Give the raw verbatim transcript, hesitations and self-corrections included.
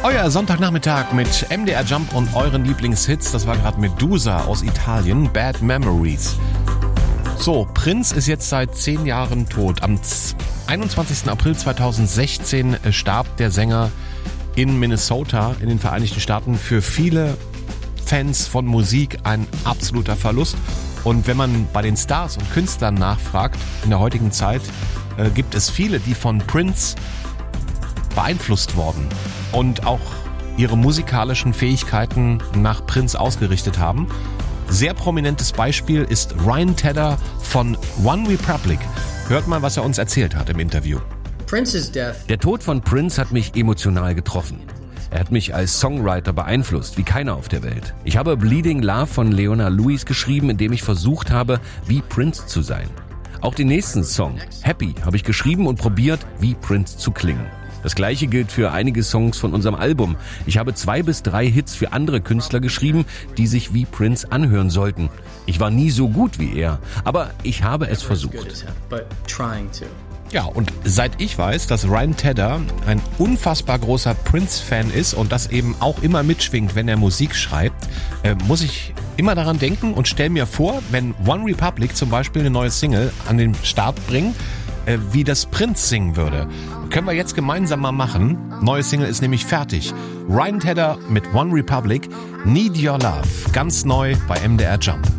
Euer Sonntagnachmittag mit M D R Jump und euren Lieblingshits. Das war gerade Medusa aus Italien, Bad Memories. So, Prince ist jetzt seit zehn Jahren tot. Am einundzwanzigsten April zweitausendsechzehn starb der Sänger in Minnesota in den Vereinigten Staaten. Für viele Fans von Musik ein absoluter Verlust. Und wenn man bei den Stars und Künstlern nachfragt, in der heutigen Zeit äh, gibt es viele, die von Prince beeinflusst worden und auch ihre musikalischen Fähigkeiten nach Prince ausgerichtet haben. Sehr prominentes Beispiel ist Ryan Tedder von One Republic. Hört mal, was er uns erzählt hat im Interview. Der Tod von Prince hat mich emotional getroffen. Er hat mich als Songwriter beeinflusst, wie keiner auf der Welt. Ich habe Bleeding Love von Leona Lewis geschrieben, in dem ich versucht habe, wie Prince zu sein. Auch den nächsten Song, Happy, habe ich geschrieben und probiert, wie Prince zu klingen. Das gleiche gilt für einige Songs von unserem Album. Ich habe zwei bis drei Hits für andere Künstler geschrieben, die sich wie Prince anhören sollten. Ich war nie so gut wie er, aber ich habe es versucht. Ja, und seit ich weiß, dass Ryan Tedder ein unfassbar großer Prince-Fan ist und das eben auch immer mitschwingt, wenn er Musik schreibt, äh, muss ich immer daran denken und stelle mir vor, wenn One Republic zum Beispiel eine neue Single an den Start bringt, äh, wie das Prince singen würde. Können wir jetzt gemeinsam mal machen. Neue Single ist nämlich fertig. Ryan Tedder mit One Republic, Need Your Love. Ganz neu bei M D R Jump.